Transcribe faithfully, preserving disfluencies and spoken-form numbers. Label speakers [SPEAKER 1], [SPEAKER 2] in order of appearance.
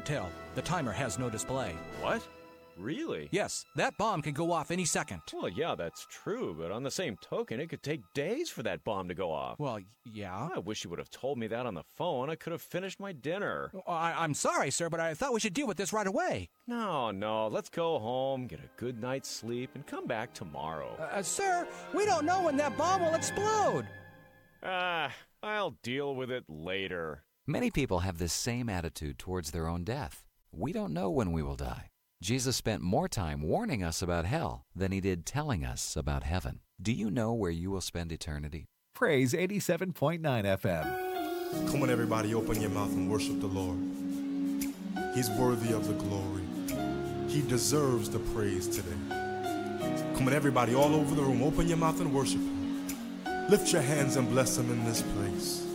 [SPEAKER 1] can't tell. The timer has no display.
[SPEAKER 2] What? Really?
[SPEAKER 1] Yes, that bomb can go off any second.
[SPEAKER 2] Well, yeah, that's true, but on the same token, it could take days for that bomb to go off.
[SPEAKER 1] Well, yeah.
[SPEAKER 2] I wish you would have told me that on the phone. I could have finished my dinner.
[SPEAKER 1] I- I'm sorry, sir, but I thought we should deal with this right away.
[SPEAKER 2] No, no, let's go home, get a good night's sleep, and come back tomorrow.
[SPEAKER 1] Uh, sir, we don't know when that bomb will explode.
[SPEAKER 2] Ah, I'll deal with it later.
[SPEAKER 3] Many people have this same attitude towards their own death. We don't know when we will die. Jesus spent more time warning us about hell than he did telling us about heaven. Do you know where you will spend eternity?
[SPEAKER 4] Praise eighty-seven point nine F M.
[SPEAKER 5] Come on, everybody, open your mouth and worship the Lord. He's worthy of the glory. He deserves the praise today. Come on, everybody, all over the room, open your mouth and worship him. Lift your hands and bless him in this place.